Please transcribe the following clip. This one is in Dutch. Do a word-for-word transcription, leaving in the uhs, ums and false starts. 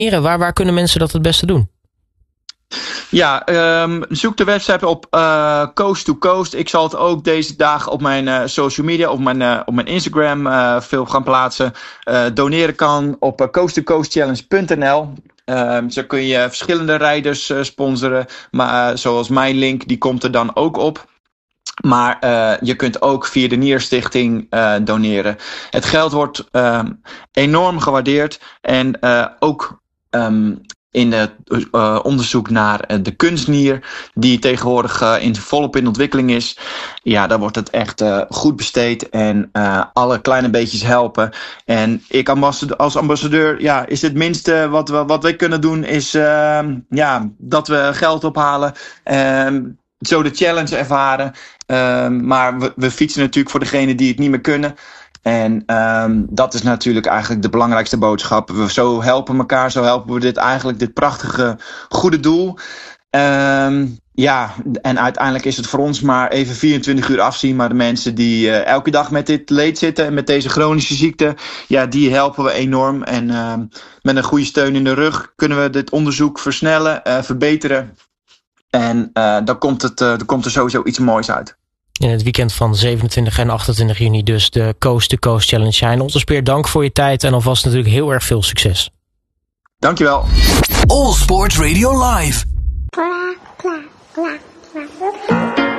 Waar, waar kunnen mensen dat het beste doen? Ja, um, zoek de website op uh, Coast to Coast. Ik zal het ook deze dagen op mijn uh, social media, op mijn, uh, op mijn Instagram uh, veel gaan plaatsen. Uh, doneren kan op uh, coast to coast challenge punt n l. Um, zo kun je verschillende rijders uh, sponsoren. Maar uh, zoals mijn link, die komt er dan ook op. Maar uh, je kunt ook via de Nierstichting uh, doneren. Het geld wordt um, enorm gewaardeerd. En uh, ook um, in het uh, onderzoek naar uh, de kunstnier, die tegenwoordig uh, in, volop in ontwikkeling is. Ja, daar wordt het echt uh, goed besteed. En uh, alle kleine beetjes helpen. En ik ambassadeur, als ambassadeur, ja, is het minste wat we, wat wij kunnen doen, is uh, ja, dat we geld ophalen. Uh, zo de challenge ervaren. Uh, maar we, we fietsen natuurlijk voor degenen die het niet meer kunnen. En um, dat is natuurlijk eigenlijk de belangrijkste boodschap. We zo helpen elkaar, zo helpen we dit eigenlijk, dit prachtige goede doel. Um, ja, en uiteindelijk is het voor ons maar even vierentwintig uur afzien. Maar de mensen die uh, elke dag met dit leed zitten en met deze chronische ziekte, ja, die helpen we enorm. En uh, met een goede steun in de rug kunnen we dit onderzoek versnellen, uh, verbeteren. En uh, dan, komt het, uh, dan komt er sowieso iets moois uit. In het weekend van zevenentwintig en achtentwintig juni dus de Coast to Coast Challenge. Hein Otterspeer, dank voor je tijd en alvast natuurlijk heel erg veel succes. Dankjewel. All Sports Radio Live. Clap, clap, clap, clap.